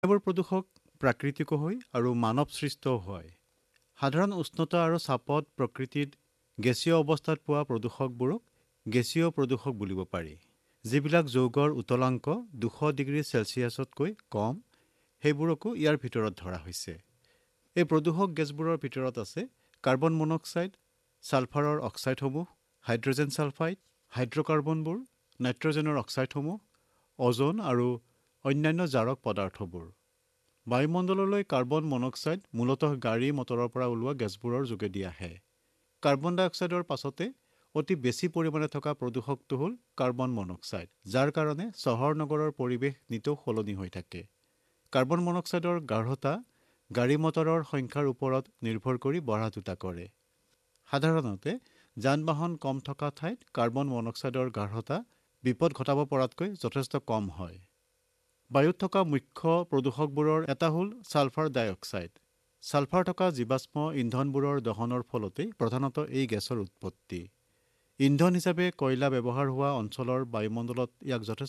এইবোৰ প্ৰদূষক প্ৰাকৃতিক হয় আৰু মানৱ সৃষ্টও হয়। সাধাৰণ উষ্ণতা আৰু চাপত প্ৰকৃতিত গেছীয় অৱস্থাত পোৱা প্ৰদূষকবোৰক গেছীয় প্ৰদূষক বুলিব পাৰি। যিবিলাক যৌগৰ উতলাংক 200 ডিগ্ৰী চেলছিয়াছতকৈ কম, সেইবোৰকো ইয়াৰ ভিতৰত ধৰা হৈছে। এই প্ৰদূষক গেছবোৰৰ ভিতৰত আছে কাৰ্বন মনক্সাইড, ছালফাৰৰ অক্সাইডসমূহ, হাইড্ৰজেন ছালফাইড, হাইড্ৰকাৰ্বনবোৰ, নাইট্ৰজেনৰ অক্সাইডসমূহ, অজন আৰু অন্যান্য জাৰক পদাৰ্থবোৰ। বায়ুমণ্ডললৈ কাৰ্বন মনক্সাইড মূলতঃ গাড়ী মটৰৰ পৰা ওলোৱা গেছবোৰৰ যোগেদি আহে। কাৰ্বন ডাই অক্সাইডৰ পাছতে অতি বেছি পৰিমাণে থকা প্ৰদূষকটো হ'ল কাৰ্বন মনক্সাইড, যাৰ কাৰণে চহৰ নগৰৰ পৰিৱেশ নিতৌ সলনি হৈ থাকে। কাৰ্বন মনক্সাইডৰ গাঢ়তা গাড়ী মটৰৰ সংখ্যাৰ ওপৰত নিৰ্ভৰ কৰি বঢ়া-টুটা কৰে। সাধাৰণতে যান-বাহন কম থকা ঠাইত কাৰ্বন মনক্সাইডৰ গাঢ়তা বিপদ ঘটাব পৰাতকৈ যথেষ্ট কম হয়। বায়ুত থকা মুখ্য প্ৰদূষকবোৰৰ এটা হ'ল ছালফাৰ ডাই অক্সাইড। ছালফাৰ থকা জীৱাশ্ম ইন্ধনবোৰৰ দহনৰ ফলতেই প্ৰধানতঃ এই গেছৰ উৎপত্তি। ইন্ধন হিচাপে কয়লা ব্যৱহাৰ হোৱা অঞ্চলৰ বায়ুমণ্ডলত ইয়াক যথেষ্ট